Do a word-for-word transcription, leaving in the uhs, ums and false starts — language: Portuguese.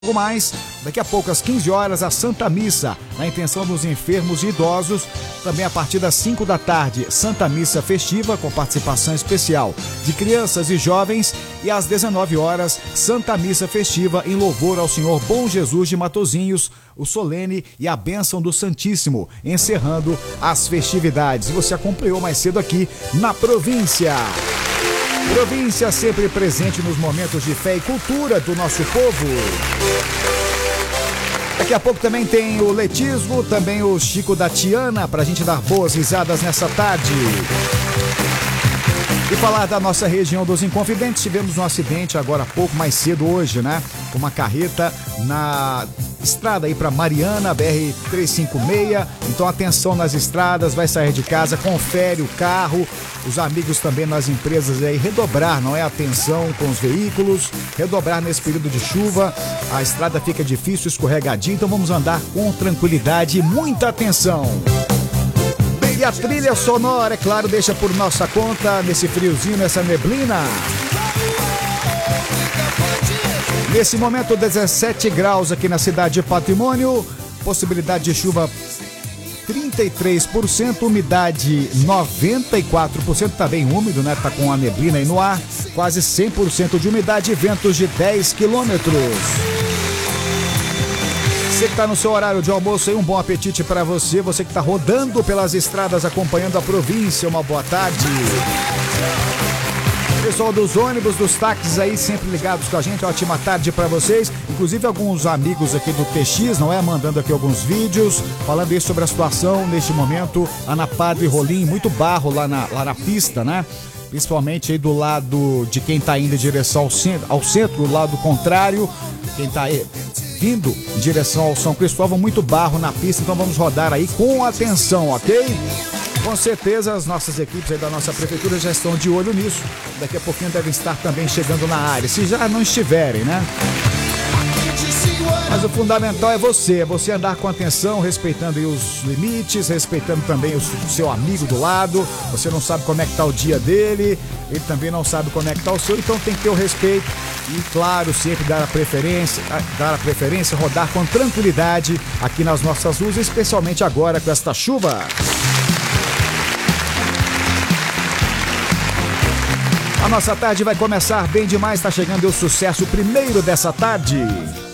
Logo mais, daqui a pouco às quinze horas, a Santa Missa, na intenção dos enfermos e idosos. Também a partir das cinco da tarde, Santa Missa festiva, com participação especial de crianças e jovens. E às dezenove horas, Santa Missa festiva em louvor ao Senhor Bom Jesus de Matozinhos, o solene e a bênção do Santíssimo, encerrando as festividades. E você acompanhou mais cedo aqui na província. Província sempre presente nos momentos de fé e cultura do nosso povo. Daqui a pouco também tem o Letismo, também o Chico da Tiana, pra gente dar boas risadas nessa tarde. E falar da nossa região dos Inconfidentes, tivemos um acidente agora há pouco, mais cedo hoje, né? Com uma carreta na estrada aí para Mariana, B R trezentos e cinquenta e seis. Então atenção nas estradas, vai sair de casa, confere o carro. Os amigos também nas empresas aí, redobrar, não é? Atenção com os veículos, redobrar nesse período de chuva. A estrada fica difícil, escorregadinha, então vamos andar com tranquilidade e muita atenção. E a trilha sonora, é claro, deixa por nossa conta nesse friozinho, nessa neblina. Nesse momento, dezessete graus aqui na cidade de Patrimônio, possibilidade de chuva trinta e três por cento, umidade noventa e quatro por cento, tá bem úmido, né? Tá com a neblina aí no ar, quase cem por cento de umidade, ventos de dez quilômetros. Você que está no seu horário de almoço aí, um bom apetite para você. Você que está rodando pelas estradas acompanhando a província, uma boa tarde. Pessoal dos ônibus, dos táxis aí, sempre ligados com a gente, ótima tarde para vocês. Inclusive alguns amigos aqui do T X, não é? Mandando aqui alguns vídeos, falando aí sobre a situação neste momento. Ana Padre Rolim, muito barro lá na, lá na pista, né? Principalmente aí do lado de quem está indo em direção ao centro, ao centro, do lado contrário, quem está aí indo em direção ao São Cristóvão, muito barro na pista, então vamos rodar aí com atenção, ok? Com certeza as nossas equipes aí da nossa prefeitura já estão de olho nisso, daqui a pouquinho devem estar também chegando na área, se já não estiverem, né? Mas o fundamental é você, é você andar com atenção, respeitando aí os limites, respeitando também o seu amigo do lado. Você não sabe como é que tá o dia dele, ele também não sabe como é que tá o seu, então tem que ter o respeito e, claro, sempre dar a preferência, dar a preferência, rodar com tranquilidade aqui nas nossas ruas, especialmente agora com esta chuva. A nossa tarde vai começar bem demais, tá chegando o sucesso primeiro dessa tarde.